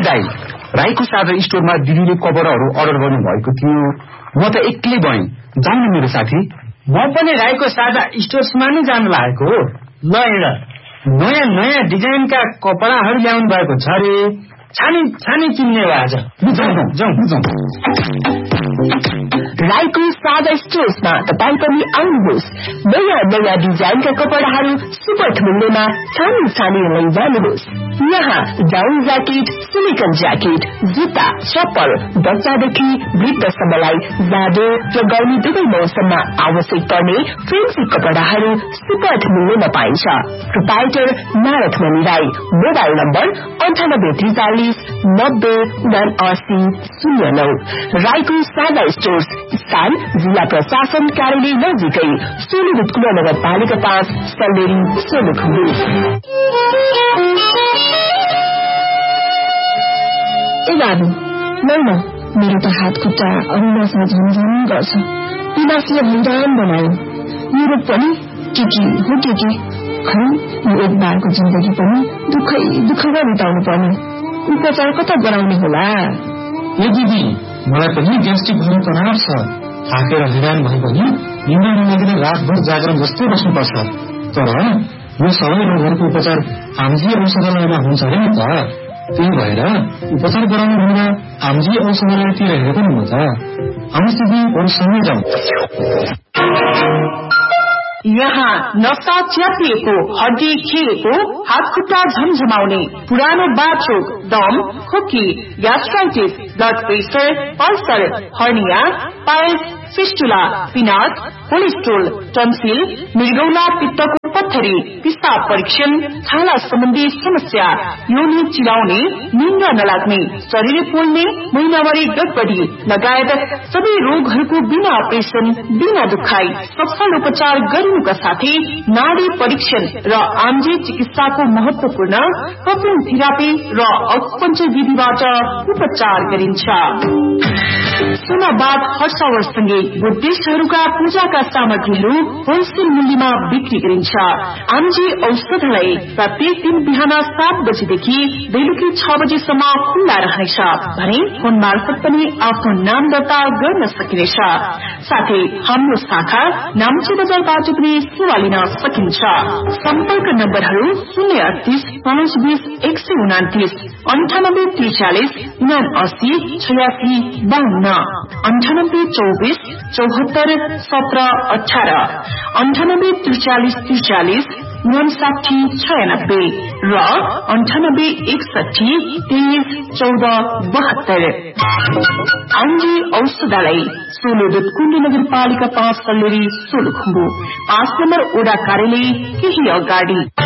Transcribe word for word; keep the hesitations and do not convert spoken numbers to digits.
दाई, राईको साझा स्टोरमा दिदीले कपडाहरू अर्डर गर्नु भएको थियो। म त एक्लै भएँ, जाउँ न मेरो साथी। म पनि राईको साझा स्टोर्समा नै जानु लागेको हो। ल हेर, नयाँ नयाँ डिजाइनका कपडाहरू ल्याउनु भएको छ अरे। छानी छानी किन्ने हो आज। राईको साझा स्टोर्समा तपाईँ पनि आउनुहोस्। नयाँ नयाँ डिजाइनका कपडाहरू सुपथ मूल्यमा छानी छानी लैजानुहोस्। यहाँ डाउन ज्याकेट, सिलिकन ज्याकेट, जुत्ता, चप्पल, बच्चादेखि वृद्धसम्मलाई जाडो र गर्मी दुवै मौसममा आवश्यक पर्ने फेन्सी कपडाहरू सुपथ मूल्यमा पाइन्छ। प्रोपाइटर नारद मणि राई। मोबाइल नम्बर अन्ठानब्बे त्रिचालिस नब्बे उनासी शून्य नौ। राईको साझा स्टोर्स स्थान जिल्ला प्रशासन कार्यालय नजिकै, सोलुखुम्बु नगरपालिका पाँच, सल्लेरी, सोलुखुम्बु। ए बाबु, लौ न, मेरो त हात खुट्टा अरुणामा झमझम गर्छ। पिनासले हैरान बनायो। मेरो पनि के के हो के के खै, यो एक बारको जिन्दगी पनि दुःखै दुःखमा बिताउनु पर्ने। उपचार कता गराउने होला? ए दिदी, मलाई पनि ग्यास्ट्रिक भएर तनाव छ। थाकेर हैरान भए पनि निन्द्रा नलागिने रातभर जागरण जस्तै बस्नुपर्छ। तर यो सबै रोगहरूको उपचार आमजी औषधालयमा हुन्छ अरे नि त। त्यही भएर उपचार गराउनु भन्दा आमजी औषधालयतिर हेरेको नि हो त। आउनुहोस् दिदी, अरू सँगै जाउँ। यहाँ नसा च्यापिएको, हड्डी खिएको, हात खुट्टा झमझमाउने, पुरानो बाथरूम, दम, खोकी, gastritis, blood pressure, ulcer, hernia, piles, fistula, pinnate, cholesterol, tonsil, मृगौला, पित्तको पत्थरी, पिसाब परीक्षण, छाला सम्बन्धी समस्या, योनि चिलाउने, निन्द्रा नलाग्ने, शरीर पोल्ने, महिनावारी गडबडी लगायत सबै रोगहरूको बिना अपरेसन, बिना दुखाई सफल उपचार गरिनुका साथै नाडी परीक्षण र आम्जे चिकित्साको महत्वपूर्ण कपिल थेरापी र अकुपञ्चर विधिबाट उपचार गरिन्छ। सुनाबाद हर्षावरसँगै बुद्धिस्टहरूका पूजाका सामग्रीहरू होलसेल मूल्यमा बिक्री गरिन्छ। आम्जी औषधालय प्रत्येक दिन बिहान सात बजेदेखि बेलुकी छ बजेसम्म खुल्ला रहनेछ भने फोन मार्फत पनि आफ्नो नाम दर्ता गर्न सकिनेछ। साथै हाम्रो शाखा नाम्ची बजारबाट पनि सेवा लिन सकिन्छ। सम्पर्क नम्बरहरू शून्य अडतिस पाँच बीस एक सय उनातिस, अन्ठानब्बे त्रिचालिस उनासी छयासी बाहन्न, अन्ठानब्बे चौबिस चौहत्तर सत्र अठारह, अन्ठानब्बे त्रिचालिस त्रिचालिस उनसाठी छयानब्बे र अन्ठानब्बे एकसठी तेइस चौध बहत्तर। आम्जी औषधालय, सोलो दुधकुण्ड नगरपालिका पाँच, सल्लेरी, सोलुखुम्बु। पाँच नम्बर ओडा कार्यालय केही अगाडि।